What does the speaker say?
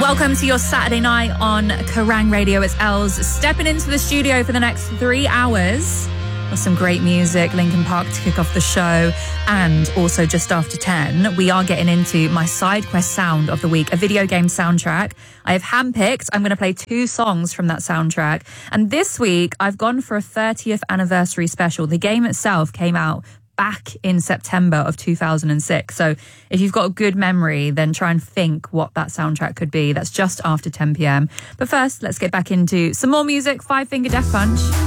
Welcome to your Saturday night on Kerrang Radio. It's Els stepping into the studio for the next 3 hours with some great music, Linkin Park to kick off the show, and also just after 10, we are getting into my side quest sound of the week, a video game soundtrack. I have handpicked. I'm going to play 2 songs from that soundtrack. And this week, I've gone for a 30th anniversary special. The game itself came out back in September of 2006. So if you've got a good memory, then try and think what that soundtrack could be. That's just after 10 p.m. But first, let's get back into some more music. Five Finger Death Punch.